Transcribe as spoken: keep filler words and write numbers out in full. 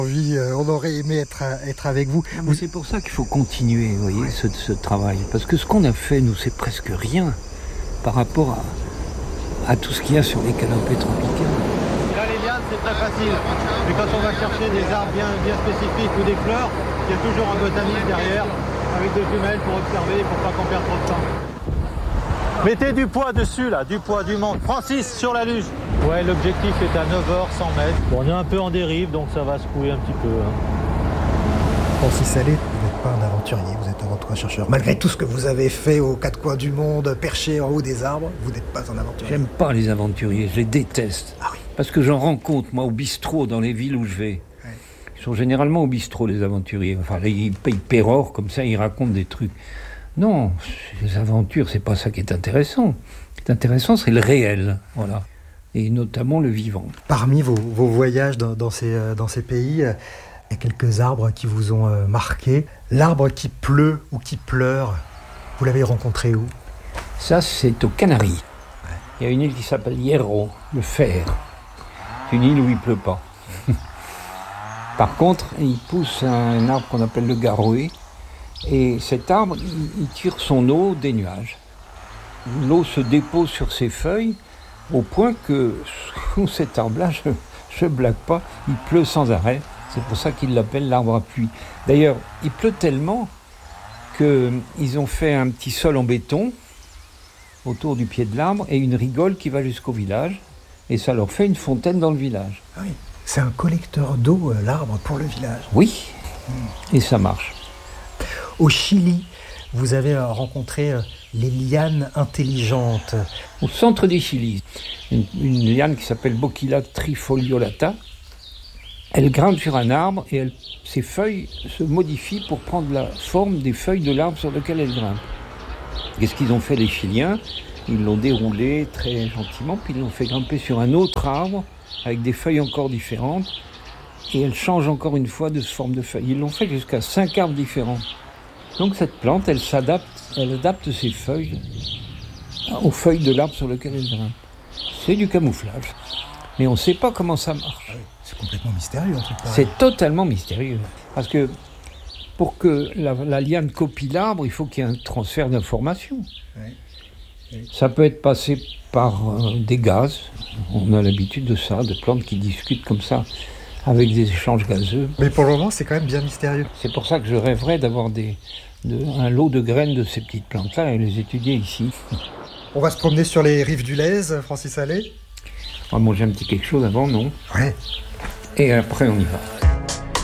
On aurait aimé être, être avec vous. Ah, vous... C'est pour ça qu'il faut continuer, vous voyez, ouais. ce, ce travail. Parce que ce qu'on a fait, nous, c'est presque rien par rapport à, à tout ce qu'il y a sur les canopées tropicales. Là, les lianes, c'est très facile. Mais quand on va chercher des arbres bien, bien spécifiques ou des fleurs, il y a toujours un botaniste derrière avec des jumelles pour observer, pour pas qu'on perde trop de temps. Mettez du poids dessus, là, du poids, du manque. Francis, sur la luge. Ouais, l'objectif est à neuf heures, cent mètres. Bon, on est un peu en dérive, donc ça va secouer un petit peu. Hein. Francis Salé, vous n'êtes pas un aventurier, vous êtes avant tout un chercheur. Malgré tout ce que vous avez fait aux quatre coins du monde, perché en haut des arbres, vous n'êtes pas un aventurier. J'aime pas les aventuriers, je les déteste. Ah oui. Parce que j'en rencontre, moi, au bistrot, dans les villes où je vais. Ouais. Ils sont généralement au bistrot, les aventuriers. Enfin, ils payent pérore, comme ça, ils racontent des trucs. Non, les aventures, c'est pas ça qui est intéressant. Ce qui est intéressant, c'est le réel, voilà. Et notamment le vivant. Parmi vos, vos voyages dans, dans, ces, dans ces pays, il y a quelques arbres qui vous ont euh, marqué. L'arbre qui pleut ou qui pleure, vous l'avez rencontré où ? Ça, c'est aux Canaries. Ouais. Il y a une île qui s'appelle Hierro, le fer. C'est une île où il pleut pas. Par contre, il pousse un arbre qu'on appelle le garoé. Et cet arbre, il tire son eau des nuages. L'eau se dépose sur ses feuilles au point que sous cet arbre-là, je ne blague pas, il pleut sans arrêt. C'est pour ça qu'ils l'appellent l'arbre à pluie. D'ailleurs, il pleut tellement qu'ils ont fait un petit sol en béton autour du pied de l'arbre et une rigole qui va jusqu'au village. Et ça leur fait une fontaine dans le village. Ah oui, c'est un collecteur d'eau, l'arbre, pour le village. Oui, mmh. Et ça marche. Au Chili, vous avez rencontré les lianes intelligentes. Au centre du Chili, une, une liane qui s'appelle Bocchilla trifoliolata. Elle grimpe sur un arbre et elle, ses feuilles se modifient pour prendre la forme des feuilles de l'arbre sur lequel elle grimpe. Qu'est-ce qu'ils ont fait les Chiliens ? Ils l'ont déroulé très gentiment, puis ils l'ont fait grimper sur un autre arbre avec des feuilles encore différentes. Et elle change encore une fois de forme de feuilles. Ils l'ont fait jusqu'à cinq arbres différents. Donc cette plante, elle s'adapte, elle adapte ses feuilles aux feuilles de l'arbre sur lequel elle grimpe. C'est du camouflage. Mais on ne sait pas comment ça marche. Ah oui, c'est complètement mystérieux en tout cas. C'est totalement mystérieux. Parce que pour que la, la liane copie l'arbre, il faut qu'il y ait un transfert d'informations. Oui. Oui. Ça peut être passé par euh, des gaz. On a l'habitude de ça, de plantes qui discutent comme ça, avec des échanges gazeux. Mais pour le moment, c'est quand même bien mystérieux. C'est pour ça que je rêverais d'avoir des, de, un lot de graines de ces petites plantes-là et les étudier ici. On va se promener sur les rives du Lez, Francis Salé. On va manger un petit quelque chose avant, non ? Ouais. Et après, on y va.